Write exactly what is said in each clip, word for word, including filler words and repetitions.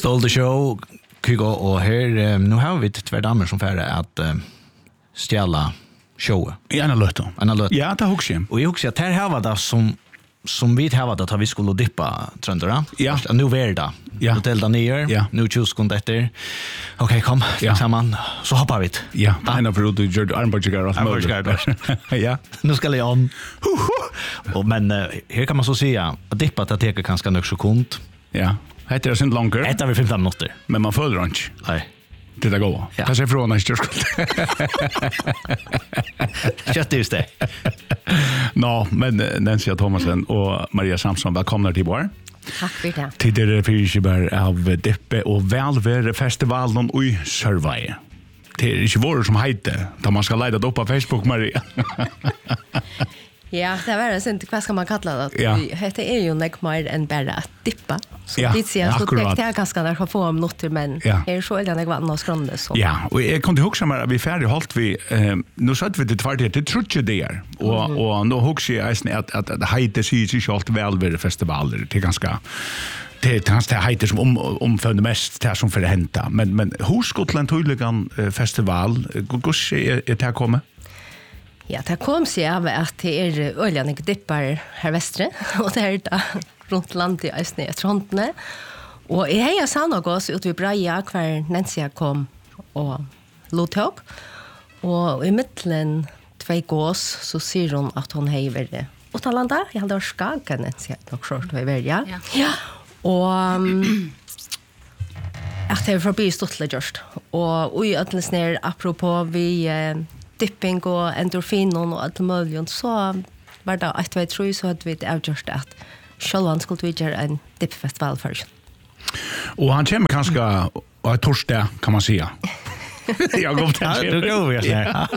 Stole the show, Kygo, och här, nu har vi två damer som färre att uh, stjäla showet. I en löt. En löt. Ja, det huxar jag. Och jag huxar att här har det som som vi har att vi skulle dippa tröndra. Ja. Nu är det. Ja. Hotell där ner. Ja. Nu tjugo sekunder efter. Okej, kom. Ja. Samman. Så hoppar vi. Ja, en av för du gör armbågsgar och Armbågsgar. Ja. Nu ska jag om. Och men uh, här kan man så säga att dippa att det kanske några sekund. Ja. Heter det synd longer. Ett av femton minuter. Men man följer inte. Nej. Det där går. Ja. Kanske från en styrskuld. Kött just det. Nå, men Nancy Thomasen och Maria Samson, välkomna till vår. Tack för det. Till det fyrkjøber av Dippe och Välvere festivalen i Sørvei. Det är inte vår som heter, da man ska leda det upp på Facebook, Maria. Ja, det var det inte, vad ska man kalla det? Ja. Det är ju nek mer än bara att dippa. Så Ja, det ser så akkurat. det är ganska när jag får minuter, men Ja. är så eller nek vann och skrande så. Ja, och jag kunde huxa mig att vi är färdiga hållt vi, eh, nu satt vi till tvärtighet, det tror jag det är. Och, Mm. och nu huxa jag att, att, att heiter säger sig allt Välvere festivaler, det är ganska... Det är ganska heiter som om, omfövner mest det som för det hända. Men, men hur Skottland tydligen eh, festival, hur är det här kommer? Ja, det kom sig av att det är öljan nek dippar här västre och det är det runt landet i Östne i Trondne. Och jag har sann och oss ut vid Braja kvar Nancy kom och lotog. Och i mitten två gås så säger hon att hon har varit utanlanda. Jag hade skakat Nancy nog short och välja. Ja. Ja. Och um, att det är förbi stottligt just. Och i ödles ner apropå vi uh, dipping och endorfin och allt möjligt så var det ett två tre så att vi avgjort att självan skulle vi göra en dippfestival först. Och han kommer kanske på ett torsdag kan man säga. Jag går Ja, till. det går vi så.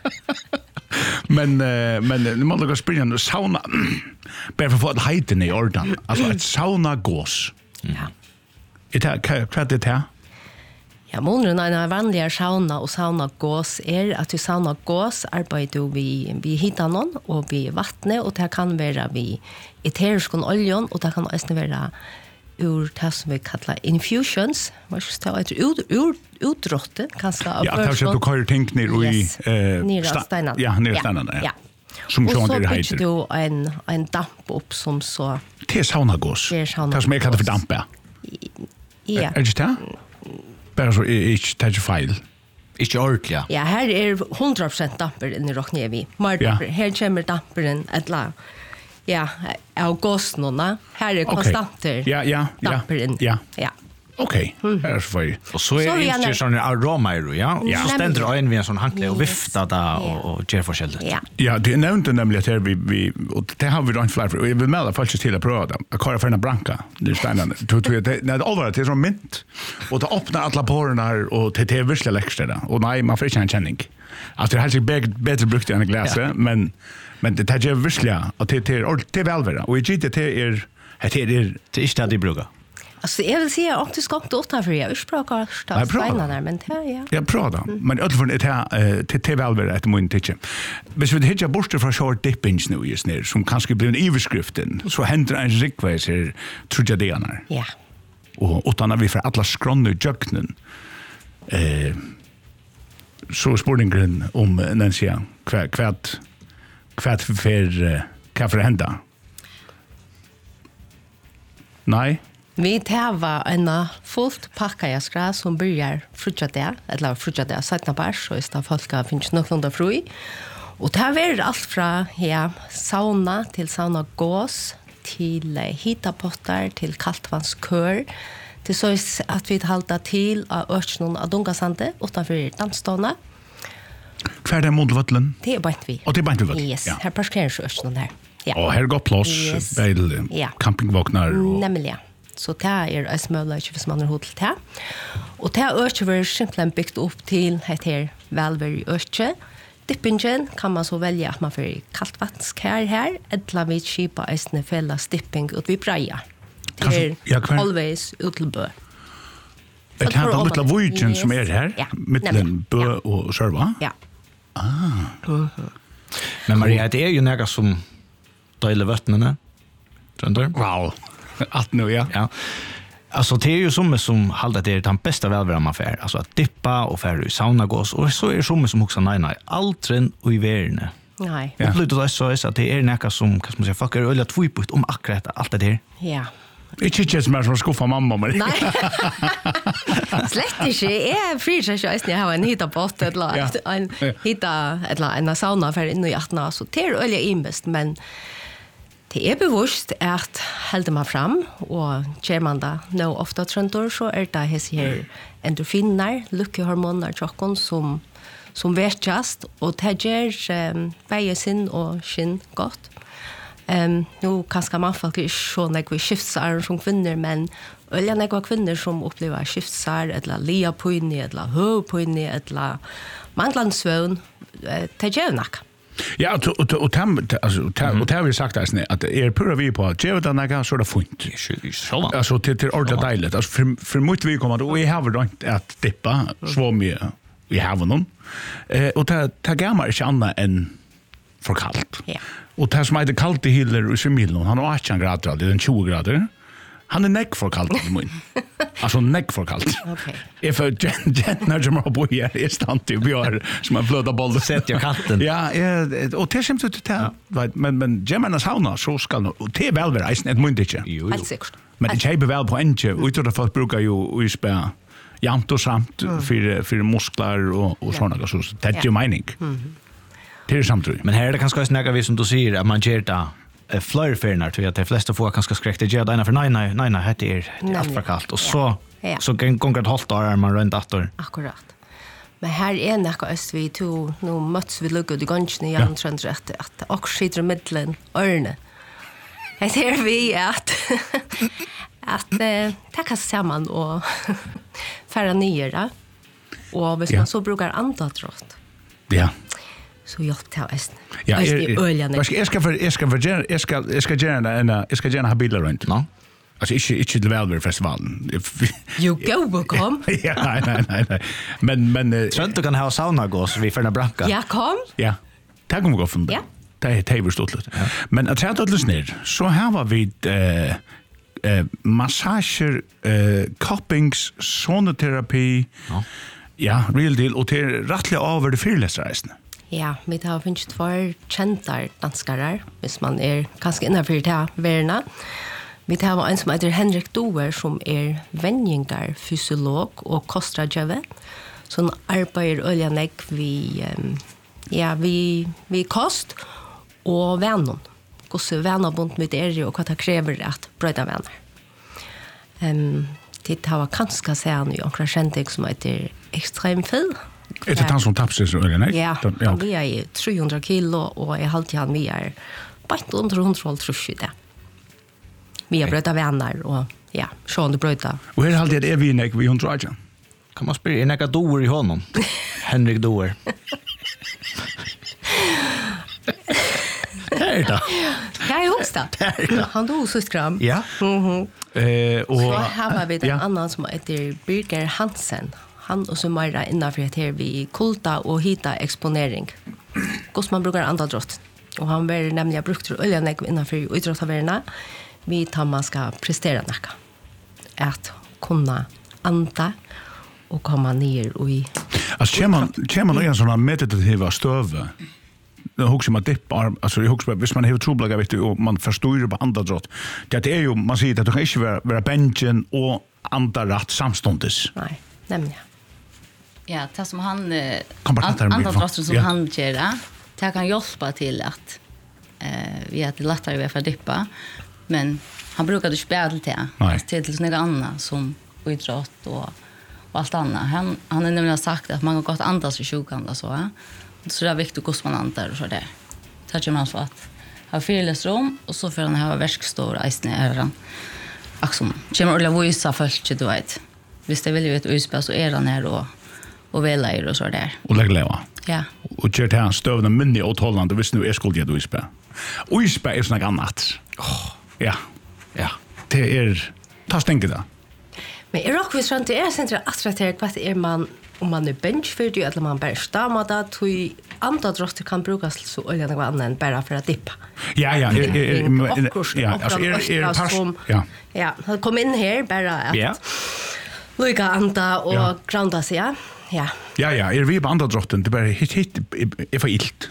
Men eh, men nu måste jag springa en sauna. Bara för att få ett hejten i ordan. Alltså ett sauna gås. Ja. Är det vad det här? Ja, månaden en vanligare sauna och sauna gås är att du sauna gås arbetar vi vi hittar någon och vi vattnet och det kan vara vi eterisk oljan och det kan också vara ur det som vi kallar infusions. Vad ska jag säga? Ut ut utrottet kanske av. Ja, det är du kör tänkt ner i Yes. eh Nere sta- stenen. Ja, ner Ja. stenen, ja. Ja. Som Och Sean så det bygger heter. du en en damp upp som så Det är sauna gås. Det är sauna Det som jag kallar för gås. dampa. ja. Är det det? Bara så är inte det fel. Inte ordentligt. Ja, här är hundra procent damper inne i Rocknevi. Mer Ja. damper. Här kommer damperen ettla. Ja, august nu. Här är Okej. konstanter. Ja, ja, ja. Damper in. Ja. Ja. Okej. Det är så för. Och så är Så det gärna- inte sån aroma i det, ja. Ja. Så ständer en vid en sån hankle och Yes. vifta där och, och ger forskjelligt. Ja. Ja, det nämnde nämligen att här vi, vi och det har vi då inte fler för. Och jag vill med faktiskt till att pröva det. Jag kallar för en branka. Det är spännande. Du vet det när det allvar det är som mint och det öppnar alla porerna och det är verkligen läxor där. Och nej, man får inte en känning. Alltså det har sig bättre brukt än glas, Ja. men men det tar ju verkligen att det är det är välvera. Och i G T T är det är Det är inte det de brukar. Alltså jag vill säga att du ska inte utanför. Jag urspråkar Nej, stad bra. steinarna, men det ja. Jag pratar, men i alla fall det här till till välvera ett mun titta. Hvis vi hittar bort från short dippings nu just ner som kanske blir en överskriften så händer en rikväs här tror jag det är. Ja. Og utan at vi får alla skronne i jöknen eh, så spurningen om Nancy kvad kvad kvad för kvad för hända nej Vi tar en fullt pakka jaskra som börjar frutja det, eller frutja det sätta bärs så är det folk har finns nog lunda fri. Och det här är allt från ja, sauna till sauna gås till eh, hitapottar till kaltvanskör till så att vi halta till av örsnon av Dungasande utanför dansstånda. kvad är modvattlen Det är bara inte vi. och det är bara inte väl Yes, ja här parkerar örsnon där. Ja. och här går plats Yes. till Ja. campingvagnar och Nämligen. Så det är en smöla inte hvis man har hot till det. Och det är över simpelthen byggt upp till ett här välver ösche. Dippingen kan man så välja att man får kaltvattenskär här eller vid skipa ästne fälla dipping ut vid Braja. Det Kanske- är ja, kvar- always utelbö. det här är lilla vojen som är här Ja, mellan nämligen. Bö Ja. och Sörva. Ja. Men Maria, det är ju några som delar vattnarna. Tror du? Wow. Att nu ja. Ja. Alltså det är ju som som håller det är den bästa välvärma affär, alltså att dippa och färra i saunagås och så är det som som också nej nej aldrig och i världen. Nej. Och det är så är att det är näka som kan man säga fuckar öl tvåpunkt om akkurat allt det där. Ja. Ikke ikke som er som skuffa mamma, men... Nei, slett ikke. Jeg fryr seg ikke jeg har en hita båt, eller Ja. en hita, eller en sauna for inn i hjertene, så det er øye imbest, men det er bevisst at helder man fram, og kjer man da nå ofte trønder, så er det hese her endorfiner, lykkehormoner, tjokken, som, som vetjast, og det gjør um, beie sin og skinn godt. Um, nu kanske man folk är så några skiftsar som kvinnor men öliga några kvinnor som upplever skiftsar eller lia på inne eller hö på inne eller manglande det gör nack. Ja, och och och tam alltså tam och det har vi sagt alltså att det är pura vi på att ge det några så det fint. Alltså till till ordla deiligt. Alltså för för mycket vi kommer då vi har väl inte att dippa så mycket. Vi har någon. Eh och det det gamla är inte annat än för kallt. Ja. Och det som heter kallt i Hiller i Semilen, han har arton grader, det är tjugo grader. Han är näck för kallt i mun. Alltså näck för kallt. Okej. If a gent när jag har på här är stant i björ som en flöda boll Sätt jag katten. Ja, eh, och det kommer till det. Men men gemma sauna så ska och det är väl väl ett mun inte. Jo. Helt säkert. Men det är väl på änge. Utöver att folk brukar ju spä jamt och samt för för muskler och och såna så det är ju mening. Det är samtidigt. Men här är det kanske snäga vi som du säger att man ger det eh, flörfernar till att de flesta får kanske skräckte ge det ena för nej nej nej nej det är det är allt för kallt och så Ja. så gånger ett halvt år är man runt åter. Akkurat. Men här är näka öst vi to nu möts vi lugga de gången i andra rätt att och skiter mittlen örne. Det ser vi att att eh, tacka samman och färra nyera. Och hvis Ja. man så brukar antatrott. Ja. Så hjälp till oss. Ja, Öst er, i öljan. jag ska jag ska för jag ska för jag ska jag ska gärna en jag ska gärna ha bilar runt. No? Alltså inte inte till Välbergfestivalen. You go kom. Ja, nej nej nej nej. Men men eh, Tror du kan ha saunagås vi för branka. Ja, kom. ja. Tack om gå från det. Ja. Det är det är förstått. Men att säga att lyssna så här var vi eh eh massager eh cuppings sonoterapi. Ja. Ja, real deal och till rättliga över det fyrläsreisen. Ja, vi har finnet två kända danskarar, hvis man är kanske innanför det här världen. Vi har en som heter Henrik Doer, som är vänjingar, fysiolog och kostrådgivare. Som arbetar öljanägg vi, um, ja, vi, vi kost och vänner. Gosse vännerbund med er och vad det kräver att bröda vänner. Um, det har kanske sen ju några kända som heter Extremfil. Är det han som tappar sig eller nej? Ja, ja. han vi är trehundra kilo och i halvtid han vi är bara under hundra trus det. Vi har bröta vänner och ja, sjön bröta. Och här alltid är vi näck vi hon tror jag. Kan man spela några doer i honom? Henrik Doer. Det är det. Ja, jag hoppas det. Han tog så skram. Ja. Mhm. Eh och Så här har vi en ja. annan som heter Birger Hansen. Han och så Mara innanför det här vi kulta och hita exponering. Hur man brukar andra drott. Och han var nämligen brukt till öljan innanför idrottavärna. Vi tar man ska prestera näka. Att kunna anta och komma ner och i. Alltså kör man kör man en sån här meditativa stöve. Det hooks man dippar alltså jag hooks hvis man har trubbel vet du och man förstår på andra drott. Det är ju man säger att du kan inte vara vara benchen och andra rätt samstundes. Nej, nämligen. Ja, det som han eh, Kom bara ta det med andra från. drottning som Ja. han gör det. Det kan hjälpa till att eh vi har det lättare vi för dippa, men han brukar inte spela till det. Nej. Till till några andra som idrott och och allt annat. Han han har nämligen sagt att man har gått andas i sjukan så va. Så det är viktigt hur man antar och så där. Så att man så att ha friluftsrum och så för han ha verkstor isen är han. Axum. Kommer alla visa först du vet. Visst det vill ju ett utspel så är han här och och väl och så där. Och lägga leva. Ja. Och kör det här stövna minne åt Holland visst nu är skuld jag då ispa. Och ispa är såna annat. Ja. Ja. Det är ta stänka det. Men i rockvisrant är det inte attraktivt vad är man om man är benchfyrd eller man bara stammar där till andra drotter kan brukas så oljan och annan bara för att dippa. Ja, ja, er, er, ja, alltså är är pass. Ja. Ja, han kom in här bara att Ja. Luka anda och Ja. grounda sig, ja. Ja. Ja, ja, er vi på andra drotten, det bara hit hit är för ilt.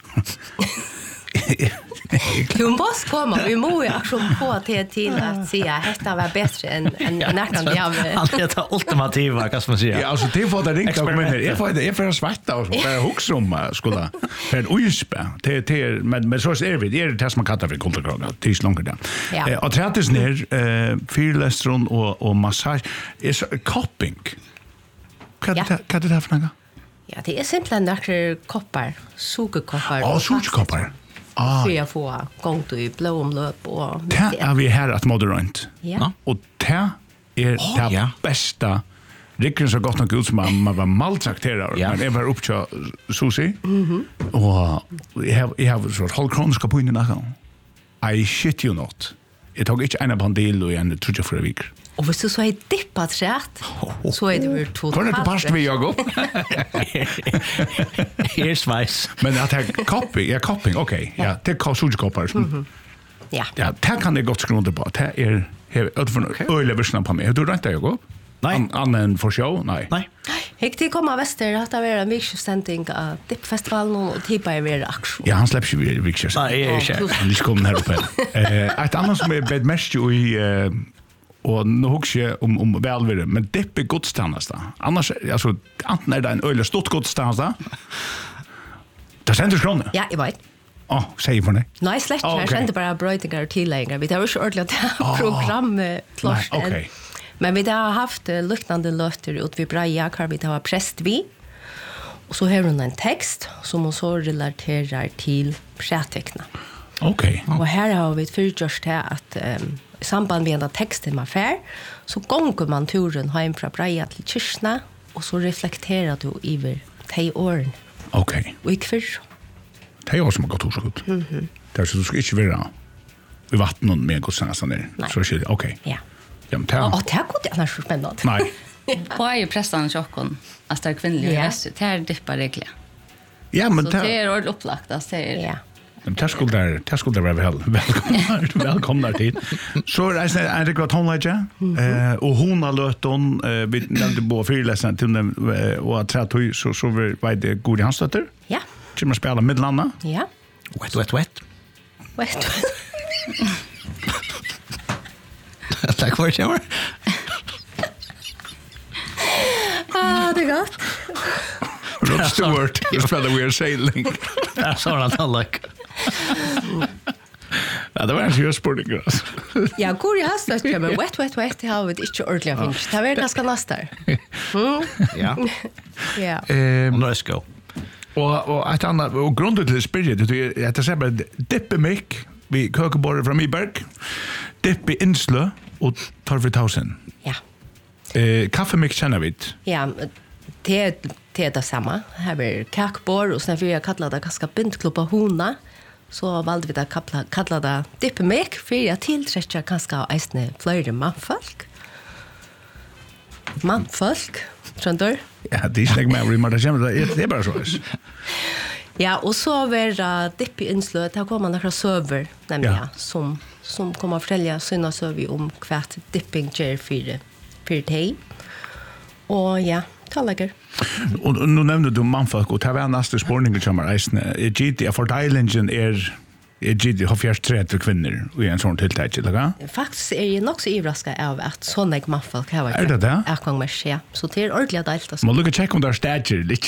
Du måste komma, vi må ju också på till till att säga att detta var bättre än än näkan vi har. Han är det ultimativa, kan man säga. Ja, alltså det får det ringa kom in. Jag får det är för svarta och bara hooks om skulle för en uspe. Det det men men så är det är det som man kallar för kulturkrona. Det är långt där. Ja. Och trättes ner eh fyrlästron och och massage är cupping. Kan det kan det för något? Ja, det är simpelt några koppar, sugekoppar. Ja, sugekoppar. Ah. För jag får gång till i blomlöp och Det är vi här att moderant. Ja. Och det är det ja. bästa. Rickren så gott nog ut som man man var maltrakterad. Ja. Men det var upp till sushi. Mhm. Och jag har jag har så håll kroniska på innan. I shit you not. Jag tog inte en bandil och en trutja för en vecka. Och hvis du så är dippat rätt så är det väl totalt. Kan det passa vi jag gå? Är svejs. Men att jag copy, jag copying. Okej. Ja, det kan sushi koppar. Ja. Ja, det kan det gott skrunda på. Det är här utifrån öle versionen på mig. Du rätt jag gå? Nej. Annan för show? Nej. Nej. Hek till komma väster att det var en vikstständing av dippfestivalen och tippa i vår aktion. Ja, han släpper ju viktigt. Nej, är inte. Han är kom här uppe. Eh, ett annat som är bed mest i eh och nu hugger jag om om välvärde, men det är godstjänst då. Annars alltså antingen är det en öle stort godstjänst då. Det sänder skråna. Ja, jag vet. Ja, säg för dig. Nej, släkt. Ah, Jag okej. kände bara bröjtingar och tilläggar. Vi har ju så ordentligt program klart. Nej, okej. Men vi har haft uh, luktande löter ut vid Braja, kvar vi har präst vi. Och så har hon en text som hon så relaterar till prätteckna. Okej. Och här har vi ett fyrtjörst här att um, i samband med den texten man fär så gånger man turen hem från Braja till kyrkna och så reflekterar du över de åren. Okej. Och i kvar. Det är också som har gått hos gott. Mhm. Där så du ska inte vara i vattnet med godstjänst där. Nej. Så är det okej. Ja. Ja, men det Och det här går annars så spännande. Nej. På är ju prästan tjockon. Alltså det är kvinnliga Ja. röster. Det här dippar regler. Ja, men Så det det är ordentligt upplagt. Alltså det är... Ja. Men det skulle där, det skulle där vara väl välkomna, välkomna till. Så är det en riktigt tonläge. Eh och hon har lött hon eh vi nämnde bo fyrläsaren till dem och att träta så så var det god hans dotter. Ja. Som man spelar midlanda. Ja. Wet, wet, wet. Vet Tack för det. Ah, det är gott. Rod Stewart spelar We Are Sailing. Ja, så har han like. Ja, det var en seriös sporting. Ja, går jag hast det men wet wet wet det har vi inte ordentligt finns. Det var ganska nastar. Ja. Ja. Eh Och nu är go. och och ett annat och grunden till spirit det är att säga dippe mick vi kökeborre från Miberg. Dippe inslö och tolv tusen. Ja. Eh kaffe mick känner vi. Ja, det är det är det samma. Här är kakbor och sen för jag kallar det ganska bindklubba hona. Så valde vi det kalla kalla det dippe mick för jag tillträcker ganska ästne flöjde manfolk. Manfolk, tror du? Ja, det är snägg med rimar det kommer det är bara så. Ja, och så var det dipp i inslöt. Där kommer några söver, nämligen, Ja. som, som kommer att förtälja sina söver om kvart dipping ger för, för dig. Och ja, tallager. Och nu nämnde du manfolk och det var nästa spårning som är eisne. Är G D för Thailandien är är G D har fjärde trettio kvinnor i en sån tilltag, eller? Faktiskt är jag nog så ivraskad av att sådana manfolk har varit. Är det det? Jag kan märka, ja. Så det är ordentligt delt. Alltså. Man lukar checka om det är stager lite.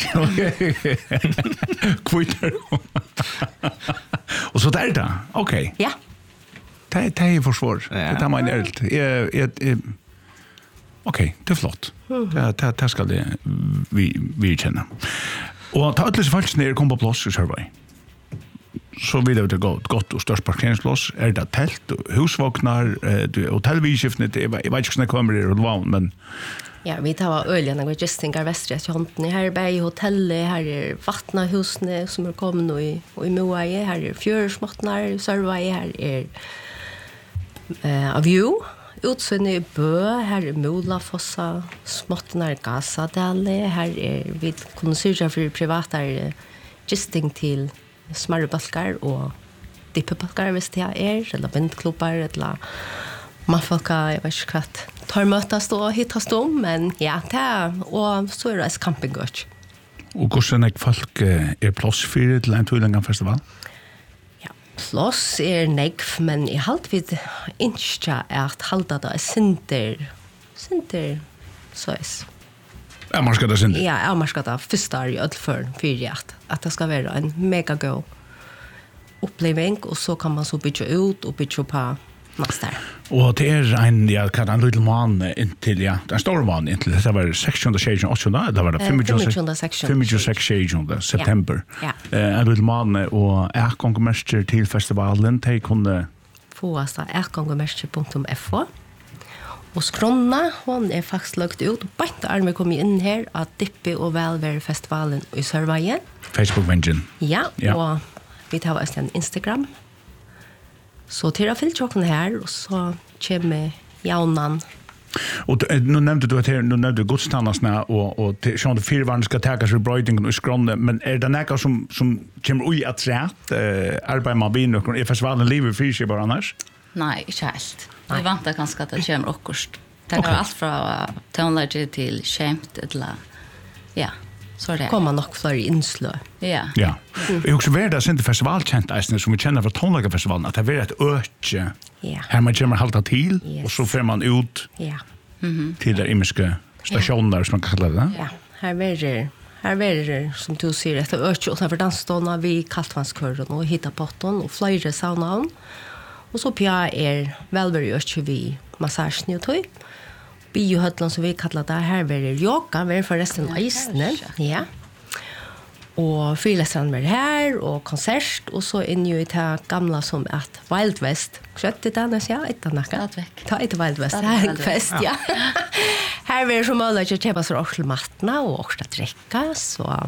Kvitter. Och så där då. Okej. Ja, Det det är försvar. Ja. Det tar man eld. Jag jag okej, det är flott. Det det det ska det vi vi känna. Och ta alla falsk ner kom på plats i survey. Så vill det gå gott och störst parkeringsplats är det tält och husvagnar eh hotellviskiftnet det jag vet inte när kommer det och men ja, vi tar öljan och gestingar västret i hånden. Här är berg hotellet, här är vattnahusne som är kommit i och i Moaie, här är fjörsmottnar, servaie, här är eh av view, utsynne i Bø, her er Molafossa, Småttene er Gasadale, her er vi kunne syrja for private gisting til smarre balkar og dippebalkar hvis det er, eller vindklubbar, eller mannfolka, jeg vet ikke hva, tar møtast og hittast om, men ja, det er, og så er det campinggård. Og hvordan er folk er plass for til en Tvillingan festival? Ja, plass er negv, men jeg halt vid innskja at halda det er sinter, sinter, så er Ja, man skal da sinne. Ja, ja, man skal da første år i ødelføren for at, at det skal være en mega god oppleving, og så kan man så bygge ut og bygge på neste. Og det er en, ja, hva er en liten mann inntil, ja, det er en stor mann inntil, det var seksogtjúgunda, sjettugtjúgunda, åttjúgunda, det var det femogtjúgunda, sjettugtjúgunda, sjettugtjúgunda september. Ja. En liten mann og ekkongemerster til festivalen, de kunne Fåast av ekkongemerster punktum f o. Og skronna, hon er faktisk lagt ut, og bare arme kom inn her at Dippi og Velværefestivalen i Sørveien. Facebook-vengen. Ja, Ja. og vi tar også en Instagram. Så til å fylle tjokken her, og så kommer jaunan. Og eh, nu nevnte du at her, nu nevnte du godstannasna, og, og til, sånn at fyrvaren skal takas for brøydingen og skronne, men er det nekka som, som kommer ui at sett, eh, arbeid med bilen, er festivalen livet fyrsig bare annars? Nei, ikke helt. Vi vant det ganske at det kommer okkurst. Det kan være alt fra tonelager til kjemt, eller ja, så er det. Kommer nok flere innslø. Ja. Ja. Jeg husker hver det sinte festivalkjent eisene som vi kjenner fra Tonlagerfestivalen, at det er et øke Ja. her man kommer halta til, Yes. og så fer man ut Ja. til der imiske stasjoner, som man kan kalla det. Ja, her verer her verer som du sier etter øke utenfor dansstående vi kaltvannskøren og hittapotten og flere saunaen. Og så pja er velvære øke vi massasjen og tøy. Biohøtlen som vi kallar det her verer yoga, verer forresten eisene. Ja. Og frileseren var her, og konsert, og så inn jo i det gamla som at Wild West. Skjøtt i denne, ja, etter nakka. Tatt vekk. Ta etter Wild West, Tatt her Wild er fest, ja. Her var det så mulig at jeg kjøper så orselmattene, og orset drekka, så...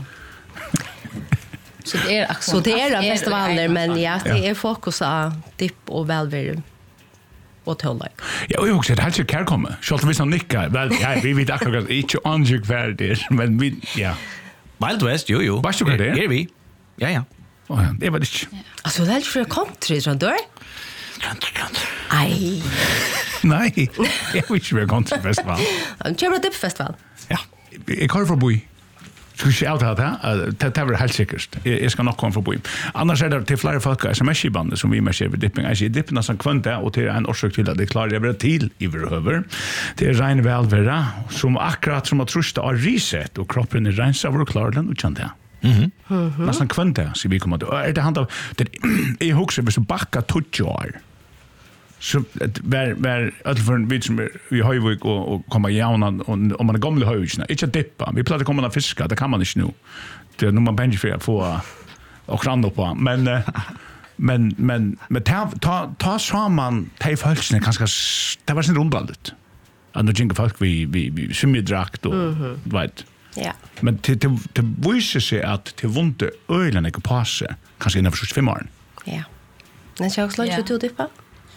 Så det er akkurat. Så det er festivaler, men ja, det er fokus av dipp og velvære og tållag. Ja, og jeg husker, det er ikke kærkomme. Selv hvis han nikker, vel, ja, vi vet akkurat ikke ansjuk hver det er, men vi, ja. Wild West, jo, jo. Varst du hva det er? Er vi? Ja, ja. Åh, ja, det var det ikke. Altså, det er ikke for country, tror du? Country, country. Ei, Nei, jeg vil ikke være countryfestival. kjøper du dippfestival? Ja. Jeg har fra boi. Skal ikke alt det her, det det var helt sikkert. Jeg, jeg skal nok komme fra boi. Annars er det til flere folk S M S-bandet som vi med skjer ved dipping. Jeg sier dippen nesten kvante, og det er en årsøk til at det klarer jeg være til i hverhøver. Det er regne velvære, som akkurat som har trustet av riset, og kroppen er renset av og klarer den, og kjent det. Mhm. Mm Nesten kvante, sier vi kommer til. Og er det hand av, det, jeg husker hvis du bakka tutsjo år, så var var alltså en bit som vi har ju och och komma jaunan och om man är gamla höjsna inte att dippa vi planerar komma att fiska det kan man inte nu det är nog man bänge för att få och kranda på men men men men ta ta ta samman ta falskne kanske det var sin rundallet att nu jinga folk vi vi vi symmedrakt och vet Ja. men till till till visar sig att till vunte ölen är passe kanske innan för fem år. Ja. Men jag också Ja. lite till dippa.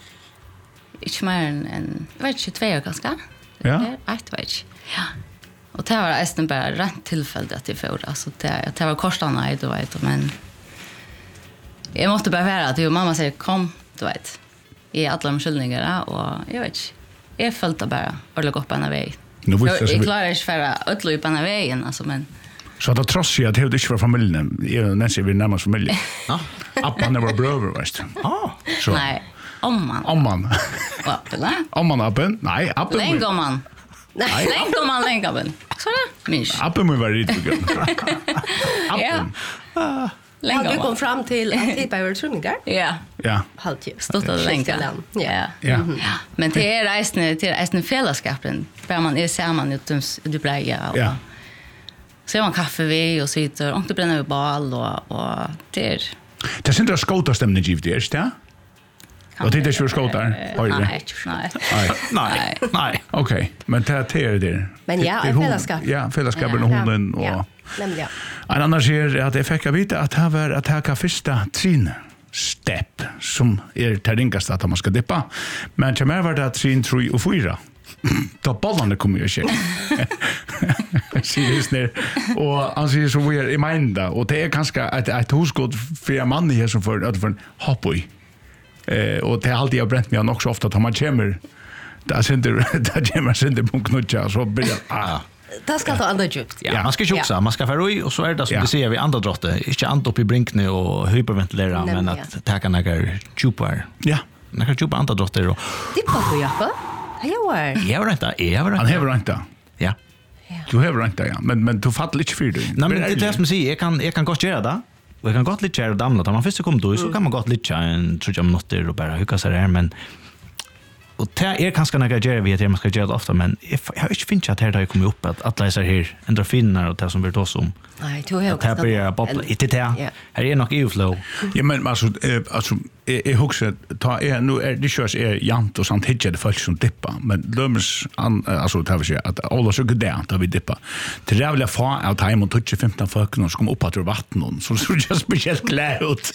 Ikke mer enn, en, jeg vet ikke, tve år ganske. Ja. Ett vet ikke. Ja. Og det var eisen bare rent tilfelle at jeg får. Altså, det, det var korstene, du vet, men jeg måtte bare være at jo, mamma sier, kom, du vet, i alle omskyldninger, og jeg vet ikke, jeg følte bare å løpe opp en av veien. Nu visste Jeg, jag jeg så klarer ikke for å løpe en av veien, altså, men så det trots jag att det inte var familjen. Jag nästan vi närmast familj. Ja. Appan var bröder, vet du. Ah. Så. nei, om man. Amman. Og appel, ne? Amman appen? Nej, appen. Lenge om man. Lenge om man, lenge om man. Så er det, minst. Appen må være riktig grunn. Ja, Appen. lenge Ja, vi om kom man. fram till att tippa över trunningar. Ja. Ja. Halvtid. Stått det lenge. Ja. Ja. Ja. Men det är reisende, det är reisende fällskapen. Bara man är samman ute du bleja och Ja. så är man kaffe vi och sitter och inte bränner vi bal och och det är Det är inte skåta stämning givet det, är det? Och det är inte skåtar? Oj, det. Nej, nej. Nej. Nej, nej. Okej, men det är det där. Men ja, Det är en hon- fällskap. Ja, fällskapen Ja. och hunden och Ja. Nämligen. en annan ser att jag fick veta att det var att ta första trin step som är det ringaste att man ska dippa. Men till mer var det tre, tre och fyra. Då bollarna kommer ju ske. Seriöst ner. Och han säger så vi är i minda och det är ganska ett ett husgård för en man här som för att för en hoppoj. Eh och det är alltid jag bränt mig också ofta att man kommer där sen det där kommer sen det på knutcha så blir ah. Det ska ta andra djupt. Ja, man ska juxa, man ska förroi och så är det som vi ser vi andra drotte, inte anda upp i brinkne och hyperventilera men att ta kan några djupar. Ja, några djupa andra drotter och Dippa på Jappa. Hej var. jag var inte, jag var han inte. har inte. Ja. Du har inte ja, men men du fattar lite för dig. Nej men det är det som säger, jag kan jag kan gott göra det. Och jag kan gott lite köra damla, man först kommer då så kan man gott lite en tror jag minuter och bara hugga sig där men och det är kanske några grejer vi att man ska göra det ofta men jag har inte finns att det har kommit upp att alla är här endorfiner och det som vi då som Nej, du har det blir bobbla i det här. Här är nog E U-flow. Ja men alltså alltså jag huxar ta är nu är det körs är jant och sånt hittar det folk som dippa men löms alltså tar vi se att alla så går där att vi dippa. Det är väl få att time och touch femton folk som kommer upp att vatten så så just speciellt klä ut.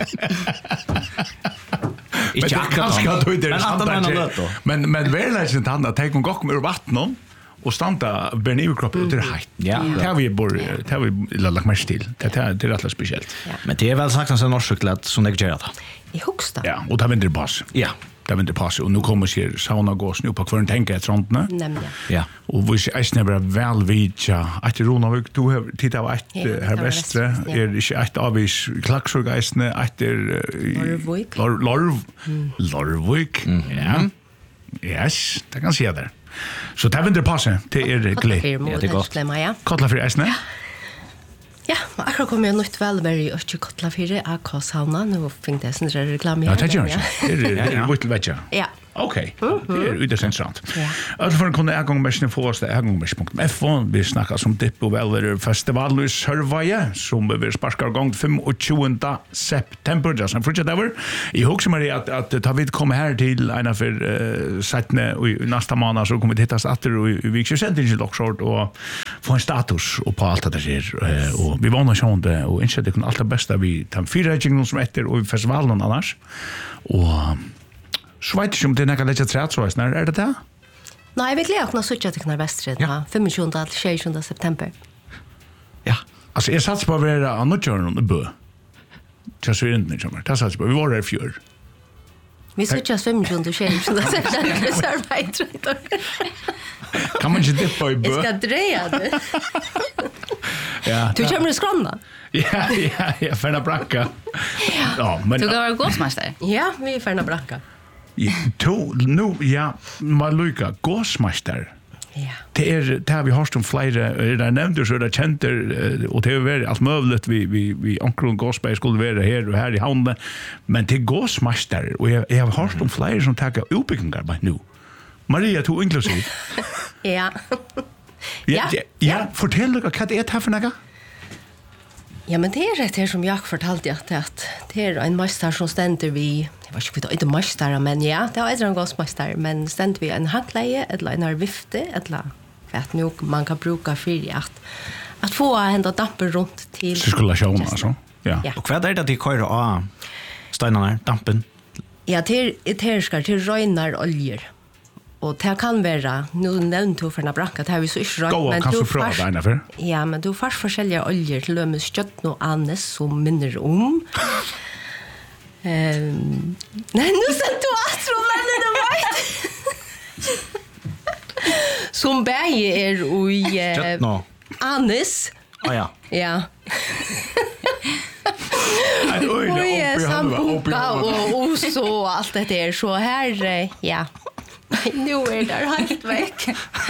Men kanske att det är sant. Men men väl är inte han att ta en gång med vatten och stanta bernivkropp ut det här. Ja. Det har vi bor det har vi lagt mest till. Det är det är rätt speciellt. Men det är väl sagt en norsk choklad som det gör det. I högsta. Ja, och det vänder pass. Ja. Det vänder pass och nu kommer sig sauna gås nu på kvar tänka ett sånt nä. Nämligen. Ja. Och vi är inte bara väl vidja att Ronavik du har tittat av ett här västra är det inte ett avis klaxorgeisne att det Lorvik. Lorv Lorvik. Ja. Yes, det kan se där. Så det vänder passa det är glädje. Ja, det är gott. Ja. Kolla för isne. Ja, akkurat kom jag nytt väl very och ju kolla för det A K sauna nu fick det sen reklam. Ja, det gör jag. Det är vitt vetja. Ja. Okej, det är utintressant. Ja. Alltså för att kunna ägång med sin första ägång med punkt F vi snackar som dipp och väl festival i Sörvaje som vi sparkar igång tjugofemte september just en frutja där. I hooks mig att att ta vid komma här till ena för uh, sättne och nästa månad så kommer det hittas åter och vi ska sända till Lockshort och få en status och på allt det där uh, och vi var nog sjönde och inte det kan allt det bästa vi tar fyra jingles som efter och festivalen annars och Schweiz som det näka lägga träd så är är det där? Nej, vi glömde att söka till Knarr Västret ja. femtjugande till tjugosjunde september. Ja, alltså jag satt på vara annotjörn och bö. Jag ser inte liksom. Det satt på vi var där fjör. Vi söker femtjugande till tjugosjunde september så är det. Kan man inte dippa i bö? Jag ska dreja det. Ja. Du kommer att skranna. Ja, ja, ja, Ferna Branca. Ja, men Du går vara gåsmästare. Ja, vi är Ferna Branca. To nu ja, Maluka gåsmästare. Ja. Det är det har vi hört om flera där nämnde så där center och det är väl allt möjligt vi vi vi ankron gåsberg skulle vara här och här i hamnen men till gåsmästare och jag jag har hört om flera som tar uppbyggingar bara nu. Maria to inklusive. Ja. Ja, ja, ja, fortell dig vad det är här för något. Ja, men det är rätt här som jag fortalte att att det är en mästare som ständer vi, det var inte inte mästare men ja, det är en gåsmästare men ständer vi en handleje eller en vifte eller för att nu man kan bruka för att att få hända dampen runt till cirkulation alltså. Ja. Ja. Och vad är det att de kör av steinarna, dampen? Ja, till eteriska till röjnar oljor. Och det kan vara, nu nämnt du Ferna Branca, det har vi så inte rönt. Men du pröva där för. Ja, men du får forskjellige oljor till lömmes kött och annes som minner om. Um, nej, nu ser du att romanen är right. Som bäge är i Kött nå. annes. Ah ja. Ja. Oj, Och det sambuca och och så allt det där så här ja. Nu är det helt veck.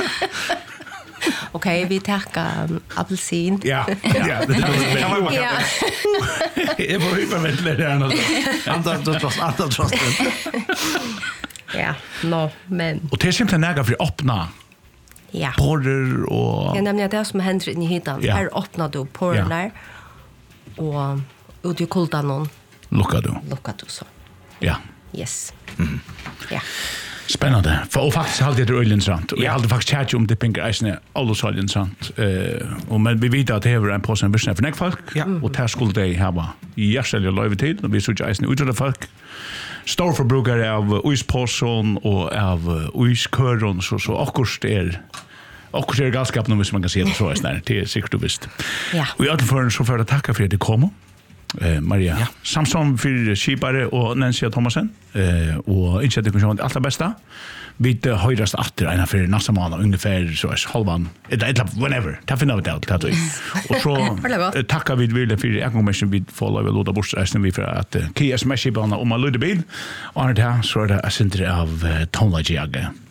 Okej, vi tackar um, apelsin. Ja, ja, det var Ja. Jag får ju förvänta där något. Andra trots andra trots. Ja, no, men Och det är simpelt näga för att öppna ja. porrer och Jag nämner det som händer i hitan. Ja. Här öppnar du porren där. Och ut i kuldan någon lucka du. luckar du så. Ja. Yes. Mm. Ja. Spännande. För och faktiskt har det öl intressant. Och jag hade faktiskt chat om det pinker isne alls så intressant. Eh och men vi vet att det är en person vision för näck folk. Och där skulle det ha hjärtligt lov till och vi så isne ut av folk. Stor förbrukare av uispåsen och av uisköron så så akkurat är akkurat är galskap nu, hvis man kan se det så är snär. Det är säkert du visst. Ja. Och jag får så för att tacka för att du kom. Eh Maria ja. Samson för Skipare och Nancy Thomasen eh och inte det kanske allt det bästa. Vi höjdas åter ena för nästa månad ungefär så är halvan eller whenever. Ta finna ut allt det. Och så tackar vi vill för jag kommer vi få lov att låta bort resten vi för att K S Meshi bana om man lyder bil och det här så är det centrum av Tonlagiage.